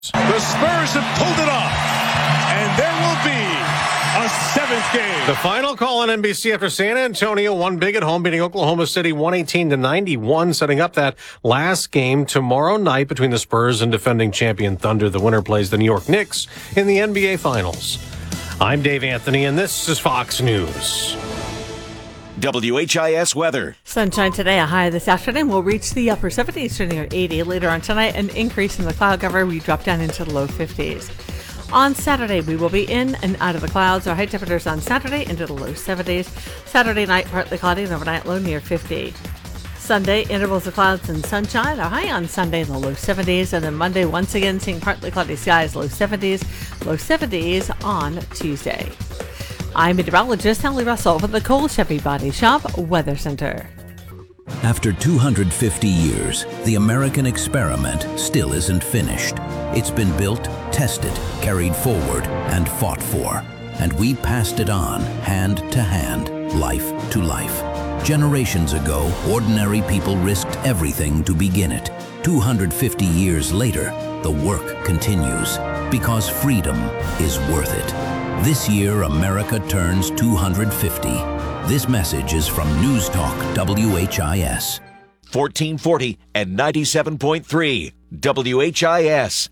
The Spurs have pulled it off, and there will be a seventh game. The final call on NBC after San Antonio won big at home, beating Oklahoma City 118-91, setting up that last game tomorrow night between the Spurs and defending champion Thunder. The winner plays the New York Knicks in the NBA Finals. I'm Dave Anthony, and this is Fox News. WHIS weather. Sunshine today, a high this afternoon. We'll reach the upper 70s to near 80. Later on tonight, an increase in the cloud cover. We drop down into the low 50s. On Saturday, we will be in and out of the clouds. Our high temperatures on Saturday into the low 70s. Saturday night, partly cloudy, and overnight low near 50. Sunday, intervals of clouds and sunshine. Our high on Sunday in the low 70s. And then Monday, once again, seeing partly cloudy skies, low 70s. Low 70s on Tuesday. I'm meteorologist Hallie Russell for the Cole Chevy Body Shop Weather Center. After 250 years, the American experiment still isn't finished. It's been built, tested, carried forward, and fought for. And we passed it on, hand to hand, life to life. Generations ago, ordinary people risked everything to begin it. 250 years later, the work continues, because freedom is worth it. This year, America turns 250. This message is from News Talk WHIS. 1440 and 97.3 WHIS.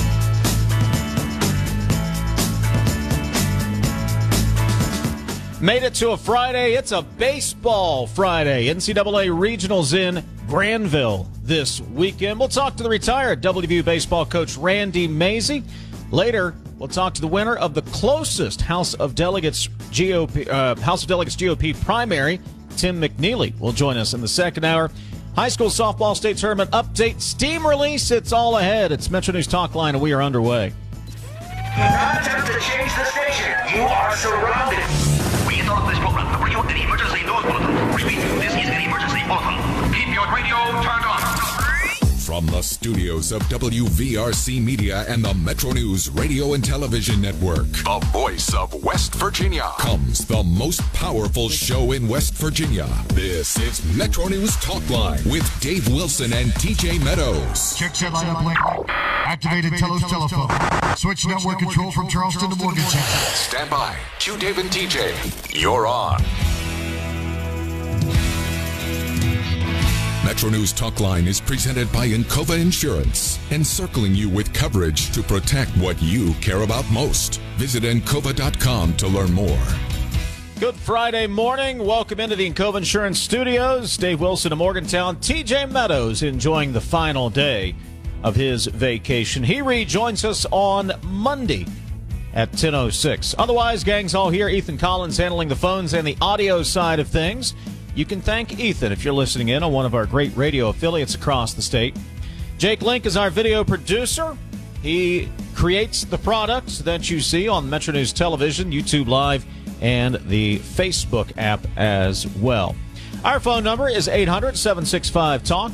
Made it to a Friday. It's a baseball Friday. NCAA Regionals in Granville this weekend. We'll talk to the retired WVU baseball coach Randy Mazey. Later, we'll talk to the winner of the closest House of Delegates GOP primary, Tim McNeely, will join us in the second hour. High school softball state tournament update, steam release. It's all ahead. It's Metro News Talk Line, and we are underway. Not attempt to change the station. You are surrounded. We interrupt this program to bring you an emergency news bulletin. Repeat, this is an emergency bulletin. Keep your radio turned on. From the studios of WVRC Media and the Metro News Radio and Television Network, the voice of West Virginia, comes the most powerful show in West Virginia. This is Metro News Talk Line with Dave Wilson and TJ Meadows. Check set lineup link. Activated Telos telephone. Switch network control from Charleston to Morgantown. Stand by. Cue Dave and TJ. You're on. Metro News Talk Line is presented by Encova Insurance, encircling you with coverage to protect what you care about most. Visit Encova.com to learn more. Good Friday morning. Welcome into the Encova Insurance Studios. Dave Wilson of Morgantown. TJ Meadows enjoying the final day of his vacation. He rejoins us on Monday at 10:06. Otherwise, gang's all here. Ethan Collins handling the phones and the audio side of things. You can thank Ethan if you're listening in on one of our great radio affiliates across the state. Jake Link is our video producer. He creates the products that you see on Metro News Television, YouTube Live, and the Facebook app as well. Our phone number is 800-765-TALK,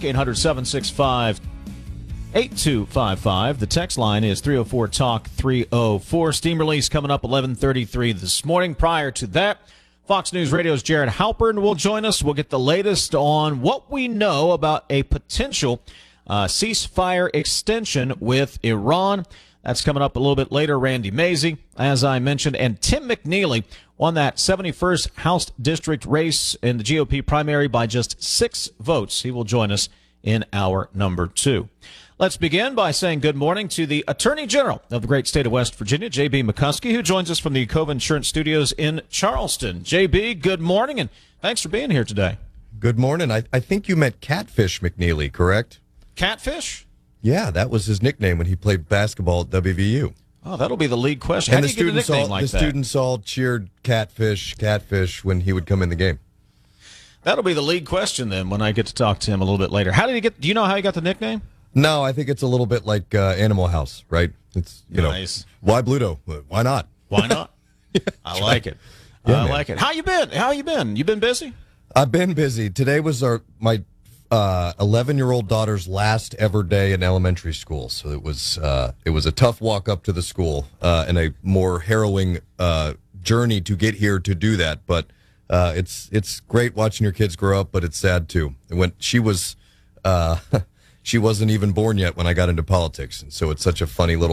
800-765-8255. The text line is 304-TALK-304. Steam release coming up 11:33 this morning. Prior to that, Fox News Radio's Jared Halpern will join us. We'll get the latest on what we know about a potential ceasefire extension with Iran. That's coming up a little bit later. Randy Mazey, as I mentioned, and Tim McNeely won that 71st House District race in the GOP primary by just 6 votes. He will join us in hour number 2. Let's begin by saying good morning to the Attorney General of the great state of West Virginia, J.B. McCuskey, who joins us from the Encova Insurance Studios in Charleston. J.B., good morning, and thanks for being here today. Good morning. I think you meant Catfish McNeely, correct? Catfish? Yeah, that was his nickname when he played basketball at WVU. Oh, that'll be the league question. And How do you get a nickname like that? The students all cheered Catfish when he would come in the game. That'll be the league question then when I get to talk to him a little bit later. How did he get? Do you know how he got the nickname? No, I think it's a little bit like Animal House, right? It's nice. Why Bluto? Why not? Why not? Yeah, I like it. Yeah, I like it. How you been? You been busy? I've been busy. Today was my 11-year-old daughter's last ever day in elementary school, so it was a tough walk up to the school and a more harrowing journey to get here to do that. But it's great watching your kids grow up, but it's sad too. When she was she wasn't even born yet when I got into politics. And so it's such a funny little